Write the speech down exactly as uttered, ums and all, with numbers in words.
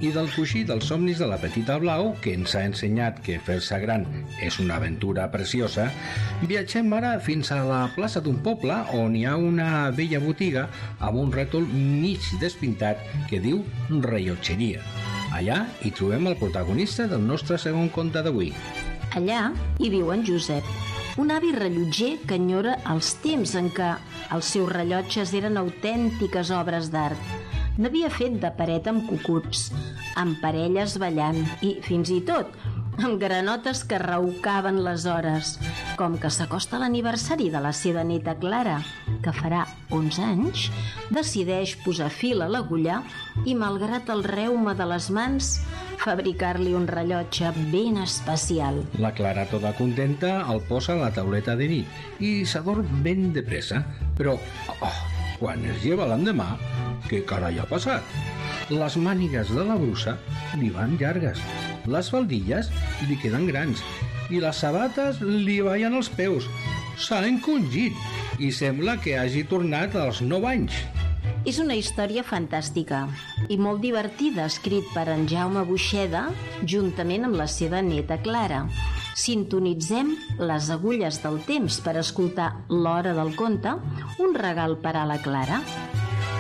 i del coixí dels somnis de la petita Blau, que ens ha ensenyat que fer-se gran és una aventura preciosa, viatgem ara fins a la plaça d'un poble on hi ha una vella botiga amb un rètol mig despintat que diu rellotgeria. Allà hi trobem el protagonista del nostre segon conte d'avui. Allà hi viu en Josep, un avi rellotger que enyora els temps en què els seus rellotges eren autèntiques obres d'art. N'havia fet de paret amb cucuts, amb parelles ballant i, fins i tot, amb granotes que raucaven les hores, com que s'acosta l'aniversari de la seva neta Clara, que farà onze anys, decideix posar fil a l'agulla i, malgrat el reume de les mans, fabricar-li un rellotge ben especial. La Clara, tota contenta, el posa a la tauleta de nit i s'adorm ben de pressa, però oh, quan es lleva l'endemà, què carai ha passat? Les mànigues de la brusa li van llargues, les faldilles li queden grans i les sabates li ballen als peus. S'ha encongit i sembla que hagi tornat als nou anys. És una història fantàstica i molt divertida, escrit per en Jaume Buixeda juntament amb la seva neta Clara. Sintonitzem les agulles del temps per escoltar l'hora del conte, un regal per a la Clara.